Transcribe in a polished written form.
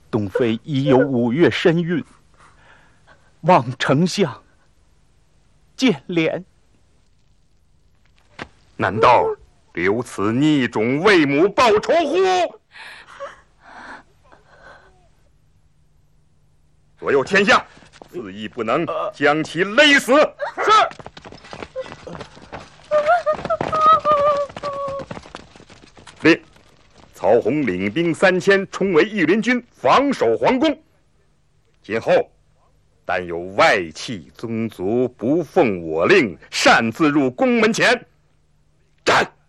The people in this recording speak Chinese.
东妃已有5月身孕，望丞相见怜。 难道留此逆种为母报仇乎？左右天下，自亦不能将其勒死。 是。 令曹洪领兵3000，冲围御林军，防守皇宫。今后但有外戚宗族不奉我令，擅自入宫门前，斩！